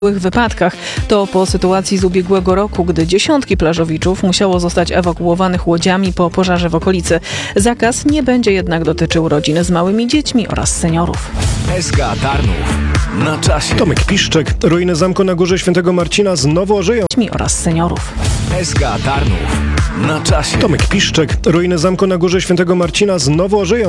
wypadkach. To po sytuacji z ubiegłego roku, gdy dziesiątki plażowiczów musiało zostać ewakuowanych łodziami po pożarze w okolicy. Zakaz nie będzie jednak dotyczył rodzin z małymi dziećmi oraz seniorów. SK Tarnów. Na czasie. Tomek Piszczek. Ruiny zamku na Górze Świętego Marcina znowu ożyją. Oraz seniorów. SK Tarnów. Na czasie. Tomek Piszczek. Ruiny zamku na Górze Świętego Marcina znowu ożyją.